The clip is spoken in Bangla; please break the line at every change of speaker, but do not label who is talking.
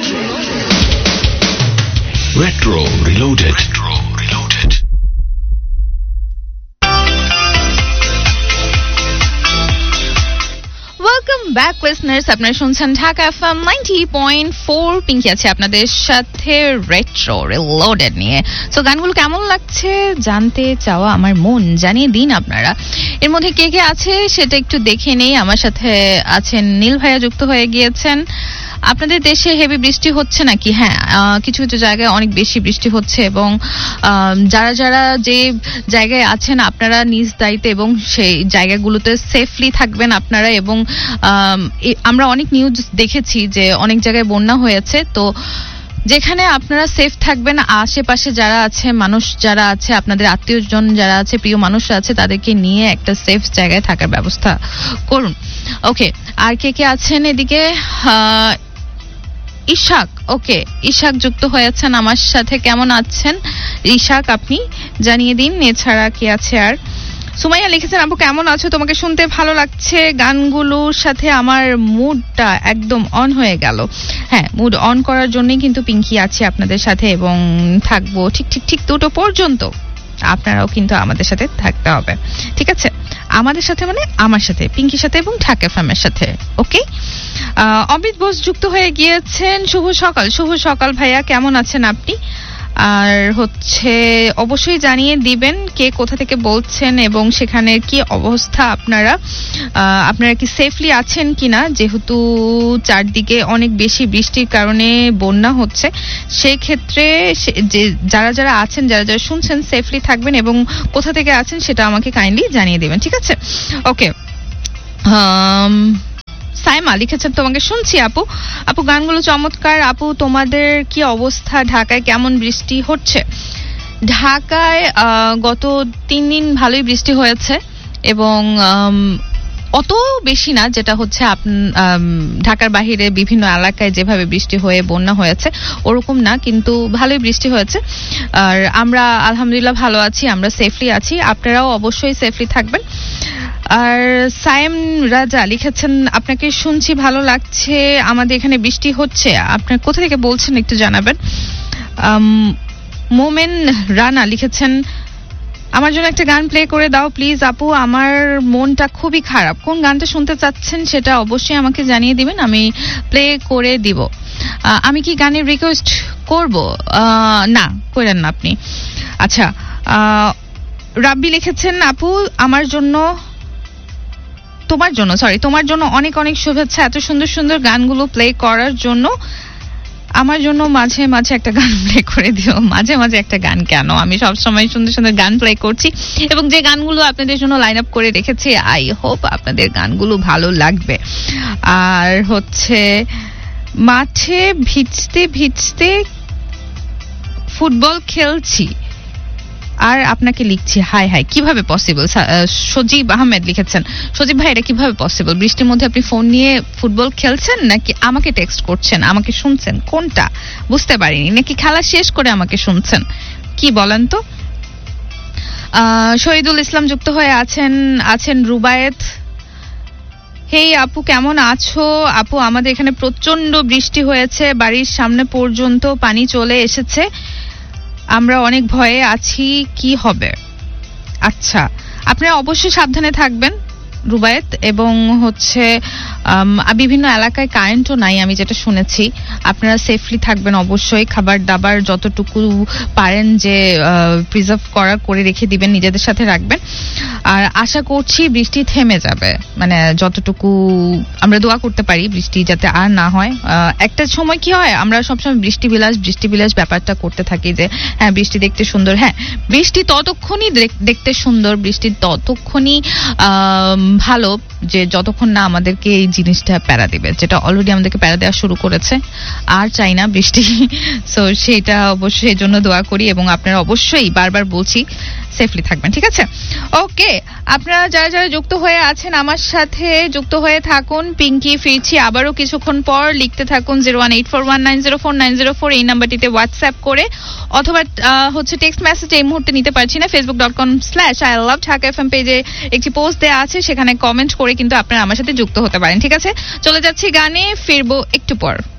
Retro Reloaded.
Welcome back listeners, আপনারা শুনছেন ঢাকা এফএম 90.4। পিঙ্কি আছে আপনাদের সাথে রেট্রো রিলোডেড নিয়ে। সো গানগুলো কেমন লাগছে জানতে চাওয়া আমার মন, জানিয়ে দিন আপনারা। এর মধ্যে কে কে আছে সেটা একটু দেখে নেই। আমার সাথে আছেন নীল ভাইয়া, যুক্ত হয়ে গিয়েছেন। আপনাদের দেশে হেভি বৃষ্টি হচ্ছে নাকি? হ্যাঁ, কিছু কিছু জায়গায় অনেক বেশি বৃষ্টি হচ্ছে এবং যারা যারা যে জায়গায় আছেন আপনারা নিজ দায়িত্বে এবং সেই জায়গাগুলোতে সেফলি থাকবেন আপনারা। এবং আমরা অনেক নিউজ দেখেছি যে অনেক জায়গায় বন্যা হয়েছে। তো যেখানে আপনারা সেফ থাকবেন, আশেপাশে যারা আছে, মানুষ যারা আছে, আপনাদের আত্মীয়জন যারা আছে, প্রিয় মানুষরা আছে, তাদেরকে নিয়ে একটা সেফ জায়গায় থাকার ব্যবস্থা করুন। ওকে, আর কে কে আছেন এদিকে? ইশাক, ওকে, ইশাক যুক্ত হয়েছেন আমার সাথে। কেমন আছেন ইশাক, আপনি জানিয়ে দিন। এছাড়া কে আছে? আর সুমাইয়া লিখেছেন, আপু কেমন আছো? তোমাকে শুনতে ভালো লাগছে, গানগুলোর সাথে আমার মুডটা একদম অন হয়ে গেল। হ্যাঁ, মুড অন করার জন্যই কিন্তু পিঙ্কি আছে আপনাদের সাথে এবং থাকবো ঠিক ঠিক ঠিক 2টো পর্যন্ত। আপনারাও কিন্তু আমাদের সাথে থাকতে হবে, ঠিক আছে? আমাদের সাথে মানে আমার সাথে, পিঙ্কির সাথে এবং ঢাকা এফএমের সাথে। ওকে, অমিত বোস যুক্ত হয়ে গিয়েছেন। শুভ সকাল। শুভ সকাল ভাইয়া, কেমন আছেন আপনি? আর হচ্ছে অবশ্যই জানিয়ে দিবেন কে কোথা থেকে বলছেন এবং সেখানের কি অবস্থা। আপনারা কি সেফলি আছেন কিনা, যেহেতু চারদিকে অনেক বেশি বৃষ্টির কারণে বন্যা হচ্ছে। সেই ক্ষেত্রে যে যারা যারা আছেন, যারা যারা শুনছেন, সেফলি থাকবেন এবং কোথা থেকে আছেন সেটা আমাকে কাইন্ডলি জানিয়ে দিবেন, ঠিক আছে? ওকে, সাইমা লিখেছেন, তোমাকে শুনছি আপু। আপু গানগুলো চমৎকার। আপু তোমাদের কি অবস্থা? ঢাকায় কেমন বৃষ্টি হচ্ছে? ঢাকায় গত 3 দিন ভালোই বৃষ্টি হয়েছে এবং অত বেশি না, যেটা হচ্ছে ঢাকার বাহিরে বিভিন্ন এলাকায় যেভাবে বৃষ্টি হয়ে বন্যা হয়েছে ওরকম না, কিন্তু ভালোই বৃষ্টি হয়েছে। আর আমরা আলহামদুলিল্লাহ ভালো আছি, আমরা সেফলি আছি। আপনারাও অবশ্যই সেফলি থাকবেন। আর সাইম রাজা লিখেছেন, আপনাকে শুনছি, ভালো লাগছে, আমাদের এখানে বৃষ্টি হচ্ছে। আপনার কোথা থেকে বলছেন একটু জানাবেন। মোমেন রানা লিখেছেন, আমার জন্য একটা গান প্লে করে দাও প্লিজ আপু, আমার মনটা খুবই খারাপ। কোন গানটা শুনতে চাচ্ছেন সেটা অবশ্যই আমাকে জানিয়ে দিবেন, আমি প্লে করে দিব। আমি কি গানের রিকোয়েস্ট করব? না, করেন না আপনি। আচ্ছা, রাব্বি লিখেছেন, আপু তোমার জন্য অনেক অনেক শুভেচ্ছা, এত সুন্দর সুন্দর গানগুলো প্লে করার জন্য। আমার জন্য মাঝে মাঝে একটা গান প্লে করে দিও। মাঝে মাঝে একটা গান কেন, আমি সবসময় সুন্দর সুন্দর গান প্লে করছি এবং যে গানগুলো আপনাদের জন্য লাইন আপ করে রেখেছি, আই হোপ আপনাদের গানগুলো ভালো লাগবে। আর হচ্ছে মাঠে ভিজতে ভিজতে ফুটবল খেলছি আর আপনাকে লিখছি, হাই হাই, কিভাবে পসিবল? সজীব আহমেদ লিখেছেন, সজীব ভাই এটা কিভাবে পসিবল? বৃষ্টির মধ্যে আপনি ফোন নিয়ে ফুটবল খেলছেন নাকি আমাকে টেক্সট করছেন, আমাকে শুনছেন, কোনটা বুঝতে পারিনি। নাকি খেলা শেষ করে আমাকে শুনছেন, কি বলেন তো? শহীদুল ইসলাম যুক্ত হয়ে আছেন রুবায়েত। হেই আপু, কেমন আছো? আপু আমাদের এখানে প্রচন্ড বৃষ্টি হয়েছে, বাড়ির সামনে পর্যন্ত পানি চলে এসেছে, আমরা অনেক ভয়ে আছি, কি হবে? আচ্ছা, আপনারা অবশ্যই সাবধানে থাকবেন রুবায়েত। এবং হচ্ছে বিভিন্ন এলাকায় কারেন্টও নাই আমি যেটা শুনেছি। আপনারা সেফলি থাকবেন অবশ্যই, খাবার দাবার যতটুকু পারেন যে প্রিজার্ভ করে রেখে দিবেন, নিজেদের সাথে রাখবেন। আর আশা করছি বৃষ্টি থেমে যাবে, মানে যতটুকু আমরা দোয়া করতে পারি বৃষ্টি যাতে আর না হয়। একটা সময় কি হয়, আমরা সবসময় বৃষ্টি বিলাস ব্যাপারটা করতে থাকি যে হ্যাঁ বৃষ্টি দেখতে সুন্দর। হ্যাঁ, বৃষ্টি ততক্ষণই দেখতে সুন্দর, বৃষ্টি ততক্ষণই ভালো যে যতক্ষণ না আমাদেরকে এই জিনিসটা প্যারা দিবে, যেটা অলরেডি আমাদেরকে প্যারা দেওয়া শুরু করেছে। আর চাই না বৃষ্টি, সো সেটা অবশ্যই এই জন্য দোয়া করি। এবং আপনারা অবশ্যই বারবার বলছি সেফলি থাকবেন, ঠিক আছে? ওকে, আপনারা যারা যারা যুক্ত হয়ে আছেন আমার সাথে যুক্ত হয়ে থাকুন। পিঙ্কি ফিরছি আবারও কিছুক্ষণ পর। লিখতে থাকুন 01841904904 এই নাম্বারটিতে হোয়াটসঅ্যাপ করে, অথবা হচ্ছে টেক্সট মেসেজ এই মুহূর্তে নিতে পারছি না। facebook.com/ILoveDhakaFM পেজে একটি পোস্ট দেওয়া আছে, সেখানে কমেন্ট করে কিন্তু আপনারা আমার সাথে যুক্ত হতে পারেন, ঠিক আছে? চলে যাচ্ছি গানে, ফিরবো একটু পর।